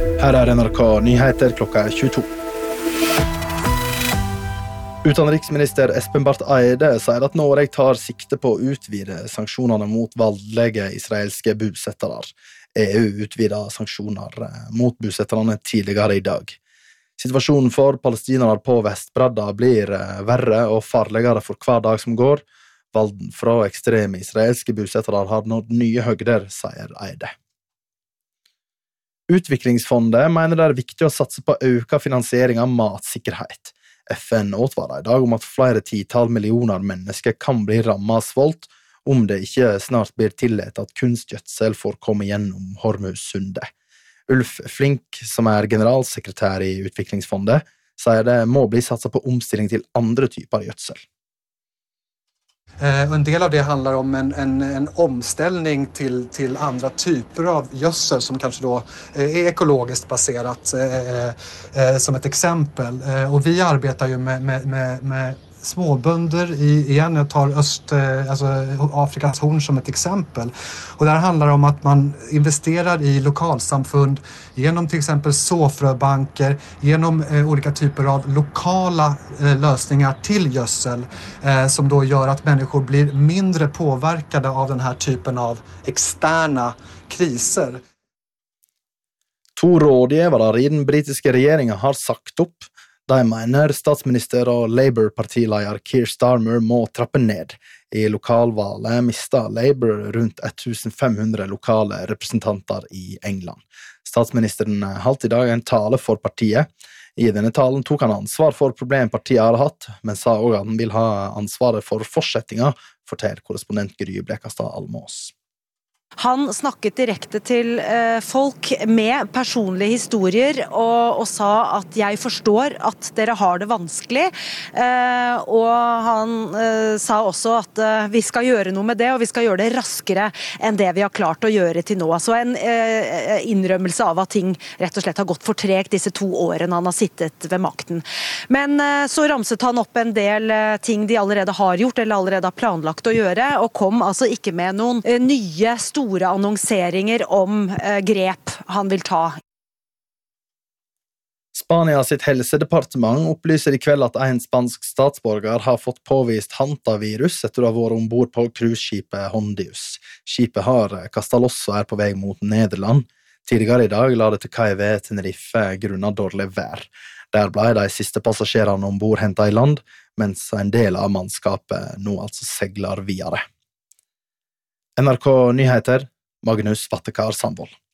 Her NRK Nyheter klokka 22. Utenriksminister Espen Barth Eide sier at Norge tar sikte på å utvide sanksjonene mot voldelige israelske bosettere. EU utvidet sanksjoner mot bosetterne tidligere i dag. Situasjonen for palestinere på Vestbredda blir verre og farligere for hver dag som går. Volden fra ekstreme israelske bosettere har nådd nye høgder, sier Eide. Utviklingsfondet mener det er viktig å satse på økt finansiering av matsikkerhet. FN advarer i dag om at flere titall millioner mennesker kan bli rammet av svolt om det ikke snart blir tillatt at kunstgjødsel får komme gjennom Hormuzsundet. Ulf Flink, som er generalsekretær i Utviklingsfondet, sier det må bli satset på omstilling til andre typer gjødsel. En del av det handlar om en omställning till andra typer av gödsel som kanske då är ekologiskt baserat som ett exempel. Och vi arbetar ju med småbönder igen. Jag tar Afrikas horn som ett exempel. Och där handlar det om att man investerar i lokalsamfund genom till exempel såfröbanker, genom olika typer av lokala lösningar till gödsel som då gör att människor blir mindre påverkade av den här typen av externa kriser. 2 rådgivere i den britiske regjeringen har sagt opp. De mener statsminister og Labour-partileder Keir Starmer må trappe ned. I lokalvalget mistet Labour rundt 1500 lokale representanter i England. Statsministeren holdt i dag en tale for partiet. I denne talen tok han ansvar for problem partiet har hatt, men sa også at han vil ha ansvaret for fortsettingen, forteller korrespondent Gry Blekastad Almås. Han snakket direkte til folk med personlige historier og sa at jeg forstår at dere har det vanskelig, og han sa også at vi skal gjøre noe med det, og vi skal gjøre det raskere enn det vi har klart å gjøre til nå. Så en innrømmelse av at ting rett og slett har gått for tregt disse 2 årene han har sittet ved makten. Men så ramset han opp en del ting de allerede har gjort, eller allerede har planlagt å gjøre, og kom altså ikke med noen nye store annonseringer om grep han vil ta. Spania sitt helsedepartement opplyser i kveld at en spansk statsborger har fått påvist hantavirus etter å ha vært ombord på cruiseskipet Hondius. Skipet har kastet loss og er på vei mot Nederland. Tidligere i dag la det til kai ved Tenerife grunnet dårlig vær. Der ble de siste passasjerene ombord hentet i land, mens en del av mannskapet nå altså segler videre. NRK Nyheter, Magnus Vattekar Sandvold.